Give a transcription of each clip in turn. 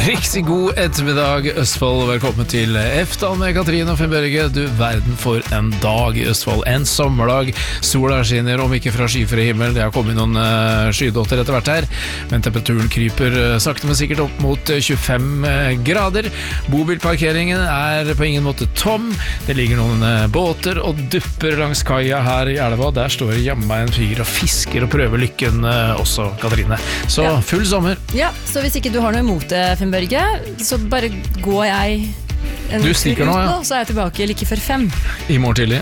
Riktig god ettermiddag, Østfold. Velkommen til Eftal med Katrine og Finn Børge. Du, verden for en dag i Østfold. En sommerdag. Sola skinner, om ikke fra skyfri himmel. Det har kommet noen skydotter etter hvert her, men temperaturen kryper sakte men sikkert opp mot 25 grader. Bobilparkeringen er på ingen måte tom. Det ligger noen båter og dupper langs kaia her i elva. Der står jamma en fyr og fisker og prøver lykken også, Katrine. Så full sommer. Ja, så hvis ikke du har noe imot det, Finn Børge, så bare går jeg en du stikker nå, ja. Så er jeg tilbake like før 5. I morgen tidlig.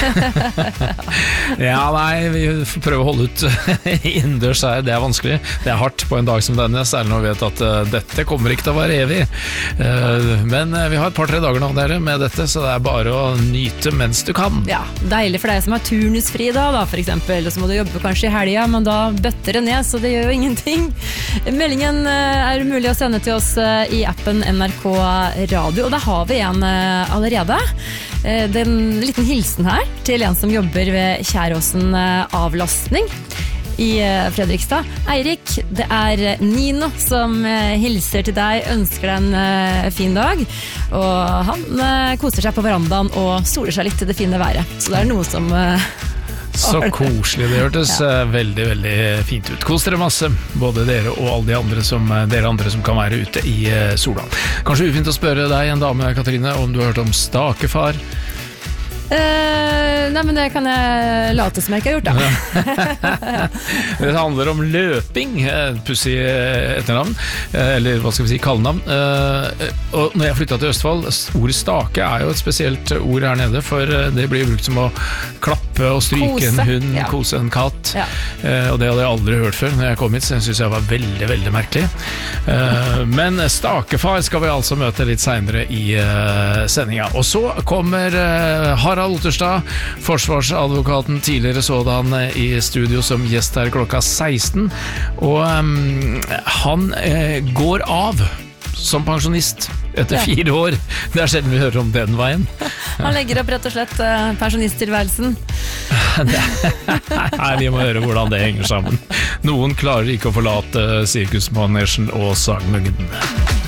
Ja, nei, vi får prøve å holde ut innendørs her. Det er vanskelig. Det er hardt på en dag som denne, særlig når vi vet at dette kommer ikke til å være evig. Men vi har et par-tre dager nå, dere, med dette, så det er bare å nyte mens du kan. Ja, deilig for deg som har turnusfri da, for eksempel, og så må du jobbe kanskje i helga, men da bøtter det ned, så det gjør jo ingenting. Meldingen er mulig å sende til oss i appen NRK Radio, og der har vi en allerede. Det er en liten hilsen her til en som jobber ved Kjæråsen avlastning i Fredrikstad. Eirik, det er Nino som hilser til deg, ønsker deg en fin dag, og han koser seg på verandaen og soler seg litt til det fine været. Så det er noe som... Så koselig, det hørtes veldig, veldig fint ut. Kos dere masse, både dere og alle dere andre som kan være ute i sola. Kanskje ufint å spørre deg, en dame, Katrine, om du har hørt om stakefar? Nei, men det kan jeg late som jeg ikke har gjort da. Det handler om løping, pussig etternavn, eller hva skal vi si, kallenavn. Og når jeg flyttet til Østfold, ordet stake er jo et spesielt ord her nede, for det blir brukt som å klappe og stryke en hund, kose en katt. Og det hadde jeg aldri hørt før når jeg kom hit, så jeg synes jeg var veldig, veldig merkelig. Men stakefar skal vi altså møte litt senere i sendinga. Og så kommer Harald Otterstad, forsvarsadvokaten, tidligere sådan i studio som gjest her klokka 16, og han går av som pensjonist etter 4 år. Det er sjelden vi hører om den veien. Han legger opp rett og slett pensjonisttilværelsen. Nei, vi må høre hvordan det henger sammen. Noen klarer ikke å forlate sirkusmanesjen og sagmugden.